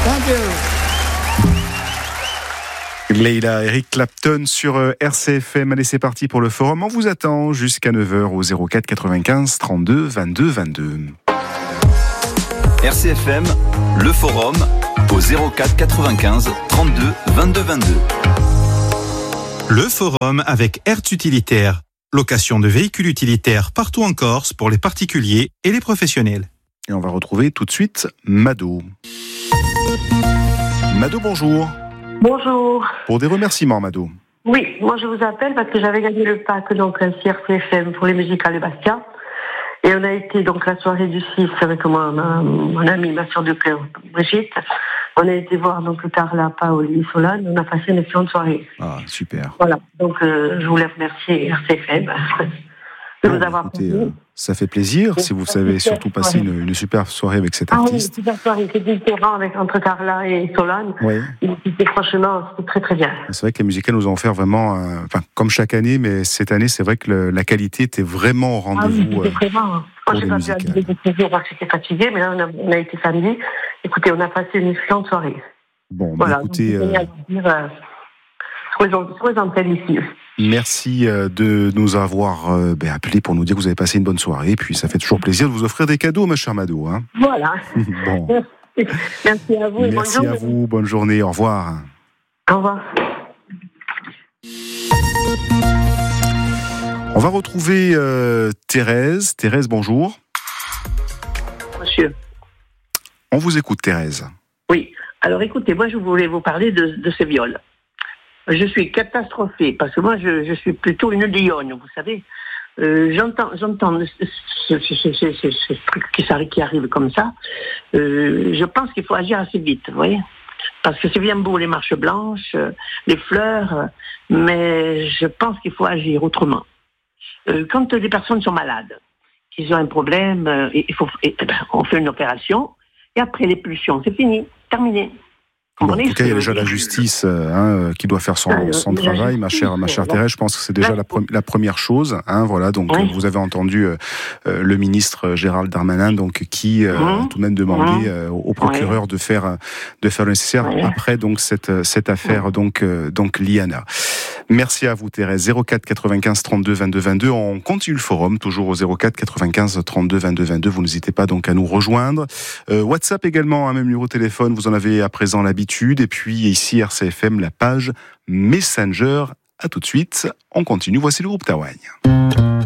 Thank you. Leila, Eric Clapton sur RCFM. Allez, c'est parti pour le forum. On vous attend jusqu'à 9h au 04 95 32 22 22. RCFM, le forum au 04 95 32 22 22. Le forum avec Hertz Utilitaire. Location de véhicules utilitaires partout en Corse pour les particuliers et les professionnels. Et on va retrouver tout de suite Mado. Mado, bonjour. Bonjour. Pour des remerciements, Mado. Oui, moi je vous appelle parce que j'avais gagné le pack donc CRCFM pour les musicales de Bastia. Et on a été donc la soirée du 6 avec mon amie, ma soeur de cœur, Brigitte. On a été voir donc Carla, Paoli, Solane. On a passé une excellente soirée. Ah, super. Voilà, donc je voulais remercier RCFM de nous avoir écoutez, ça fait plaisir si vous savez surtout passer une super soirée avec cet artiste. Ah oui, une super soirée. C'était différent entre Carla et Solane. Oui. C'était très très bien. C'est vrai que les musicales nous ont offert vraiment, comme chaque année, mais cette année, c'est vrai que la qualité était vraiment au rendez-vous. Ah oui, c'était vraiment. Moi, j'ai pas pu aller de plaisir parce que j'étais fatiguée, mais là, on a été samedi. Écoutez, on a passé une excellente soirée. Bon, voilà, écoutez. Soyez-en ici. Merci de nous avoir appelé pour nous dire que vous avez passé une bonne soirée. Et puis, ça fait toujours plaisir de vous offrir des cadeaux, ma chère Mado. Hein. Voilà. Bon. Merci à vous. Merci à vous. Bonne journée. Au revoir. Au revoir. On va retrouver Thérèse. Thérèse, bonjour. Monsieur. On vous écoute, Thérèse. Oui. Alors, écoutez, moi, je voulais vous parler de ce viol. Je suis catastrophée, parce que moi, je suis plutôt une lionne, vous savez. J'entends ce truc qui arrive comme ça. Je pense qu'il faut agir assez vite, vous voyez. Parce que c'est bien beau les marches blanches, les fleurs, mais je pense qu'il faut agir autrement. Quand les personnes sont malades, qu'ils ont un problème, on fait une opération, et après les pulsions, c'est fini, terminé. Bon, en tout cas, il y a déjà la justice qui doit faire son travail, ma chère Thérèse. Je pense que c'est déjà la première chose. Voilà, donc vous avez entendu le ministre Gérald Darmanin, donc qui tout de même demandé au procureur de faire le nécessaire après donc cette affaire donc Liana. Merci à vous, Thérèse. 04 95 32 22 22. On continue le forum, toujours au 04 95 32 22 22. Vous n'hésitez pas donc à nous rejoindre. WhatsApp également, même numéro de téléphone. Vous en avez à présent l'habitude. Et puis ici, RCFM, la page Messenger. À tout de suite. On continue. Voici le groupe Tawagne.